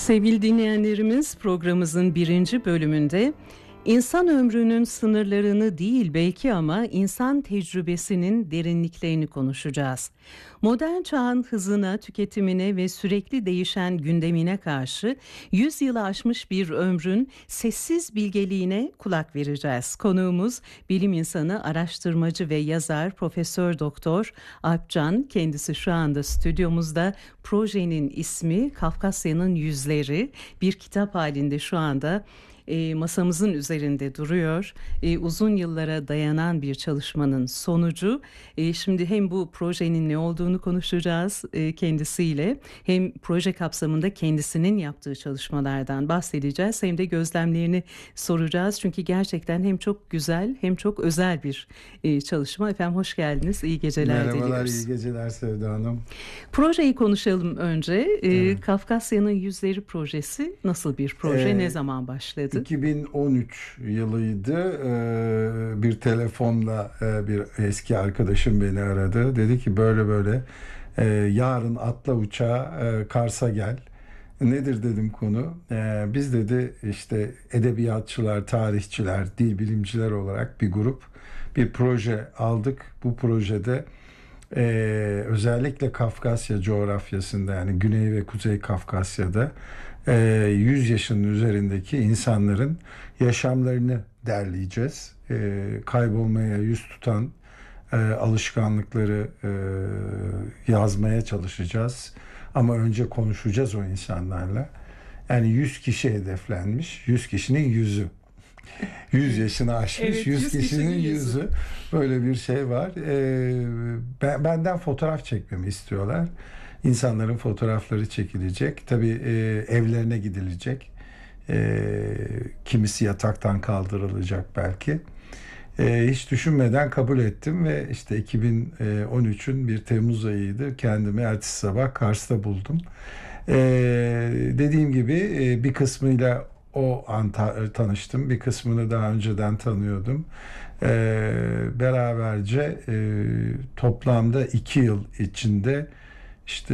Sevgili dinleyenlerimiz, programımızın birinci bölümünde insan ömrünün sınırlarını değil belki ama insan tecrübesinin derinliklerini konuşacağız. Modern çağın hızına, tüketimine ve sürekli değişen gündemine karşı 100 yılı aşmış bir ömrün sessiz bilgeliğine kulak vereceğiz. Konuğumuz bilim insanı, araştırmacı ve yazar Profesör Doktor Alpcan. Kendisi şu anda stüdyomuzda. Projenin ismi Kafkasya'nın Yüzleri. Bir kitap halinde şu anda masamızın üzerinde duruyor. Uzun yıllara dayanan bir çalışmanın sonucu. Şimdi hem bu projenin ne olduğunu konuşacağız kendisiyle, hem proje kapsamında kendisinin yaptığı çalışmalardan bahsedeceğiz, hem de gözlemlerini soracağız. Çünkü gerçekten hem çok güzel hem çok özel bir çalışma. Efendim hoş geldiniz. İyi geceler diliyoruz. Merhabalar, iyi geceler Sevda Hanım. Projeyi konuşalım önce. Evet. Kafkasya'nın Yüzleri projesi nasıl bir proje? Ne zaman başladı? 2013 yılıydı. Bir telefonla bir eski arkadaşım beni aradı. Dedi ki böyle yarın atla uçağa Kars'a gel. Nedir dedim konu. Biz dedi işte edebiyatçılar, tarihçiler, dil bilimciler olarak bir grup bir proje aldık. Bu projede özellikle Kafkasya coğrafyasında, yani Güney ve Kuzey Kafkasya'da 100 yaşının üzerindeki insanların yaşamlarını derleyeceğiz. Kaybolmaya yüz tutan alışkanlıkları yazmaya çalışacağız. Ama önce konuşacağız o insanlarla. Yani 100 kişi hedeflenmiş. 100 kişinin yüzü. 100 yaşını aşmış, evet, 100 kişinin yüzü. Böyle bir şey var. Benden fotoğraf çekmemi istiyorlar. İnsanların fotoğrafları çekilecek. Tabii evlerine gidilecek. Kimisi yataktan kaldırılacak belki. Hiç düşünmeden kabul ettim ve işte 2013'ün bir Temmuz ayıydı. Kendimi ertesi sabah Kars'ta buldum. Dediğim gibi bir kısmıyla o an tanıştım. Bir kısmını daha önceden tanıyordum. Beraberce toplamda 2 yıl içinde işte